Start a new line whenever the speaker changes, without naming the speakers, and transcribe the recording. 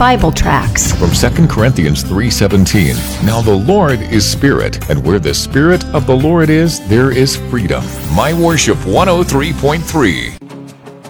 Bible tracts.
From 2 Corinthians 3:17, now the Lord is Spirit, and where the Spirit of the Lord is, there is freedom. My Worship 103.3.